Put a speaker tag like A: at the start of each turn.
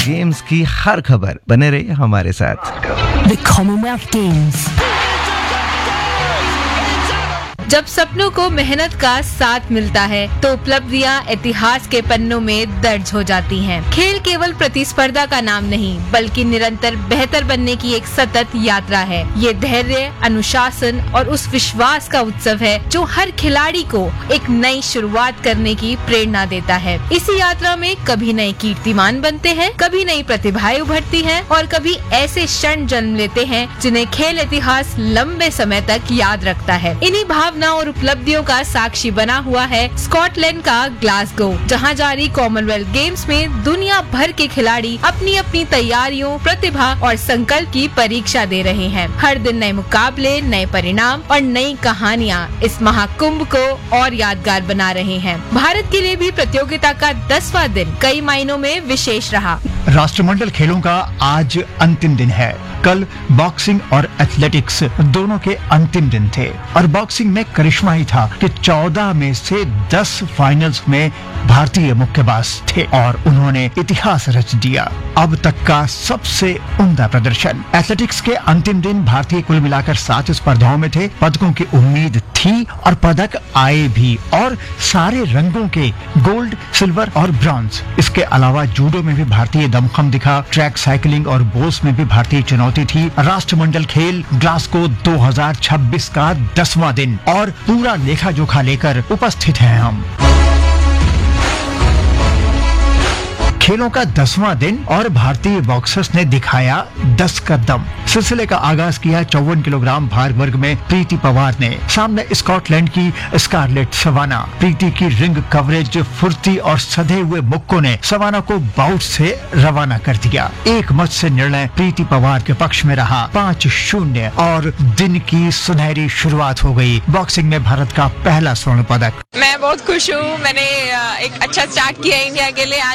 A: Games की हर खबर। बने रहिए हमारे साथ।
B: The Commonwealth Games।
C: जब सपनों को मेहनत का साथ मिलता है तो उपलब्धियां इतिहास के पन्नों में दर्ज हो जाती हैं। खेल केवल प्रतिस्पर्धा का नाम नहीं बल्कि निरंतर बेहतर बनने की एक सतत यात्रा है। ये धैर्य, अनुशासन और उस विश्वास का उत्सव है जो हर खिलाड़ी को एक नई शुरुआत करने की प्रेरणा देता है। इसी यात्रा में कभी नए कीर्तिमान बनते हैं, कभी नई प्रतिभाएं उभरती हैं और कभी ऐसे क्षण जन्म लेते हैं जिन्हें खेल इतिहास लंबे समय तक याद रखता है। इन्हीं भावना और उपलब्धियों का साक्षी बना हुआ है स्कॉटलैंड का ग्लासगो, जहां जारी कॉमनवेल्थ गेम्स में दुनिया भर के खिलाड़ी अपनी अपनी तैयारियों, प्रतिभा और संकल्प की परीक्षा दे रहे हैं। हर दिन नए मुकाबले, नए परिणाम और नई कहानियां इस महाकुंभ को और यादगार बना रहे हैं। भारत के लिए भी प्रतियोगिता का 10वां दिन कई मायनों में विशेष रहा।
D: राष्ट्रमंडल खेलों का आज अंतिम दिन है। कल बॉक्सिंग और एथलेटिक्स दोनों के अंतिम दिन थे और बॉक्सिंग में करिश्मा ही था कि 14 में से 10 फाइनल्स में भारतीय मुक्केबाज थे और उन्होंने इतिहास रच दिया। अब तक का सबसे उम्दा प्रदर्शन। एथलेटिक्स के अंतिम दिन भारतीय कुल मिलाकर 7 स्पर्धाओं में थे। पदकों की उम्मीद थी और पदक आए भी, और सारे रंगों के, गोल्ड, सिल्वर और ब्रॉन्ज। इसके अलावा जूडो में भी भारतीय दमखम दिखा। ट्रैक साइकिलिंग और बोल्स में भी भारतीय चुनौती थी। राष्ट्रमंडल खेल ग्लासगो 2026 का 10वां दिन और पूरा लेखा जोखा लेकर उपस्थित हैं हम। खेलों का 10वां दिन और भारतीय बॉक्सर्स ने दिखाया 10 का दम। सिलसिले का आगाज किया 54 किलोग्राम भार वर्ग में प्रीति पवार ने। सामने स्कॉटलैंड की स्कारलेट सवाना। प्रीति की रिंग कवरेज, फुर्ती और सधे हुए मुक्कों ने सवाना को बाउट से रवाना कर दिया। एक मत से निर्णय प्रीति पवार के पक्ष में रहा। 5-0 और दिन की सुनहरी शुरुआत हो गई। बॉक्सिंग में भारत का पहला स्वर्ण पदक।
E: मैं बहुत खुश हूँ। मैंने एक अच्छा स्टार्ट किया इंडिया के लिए।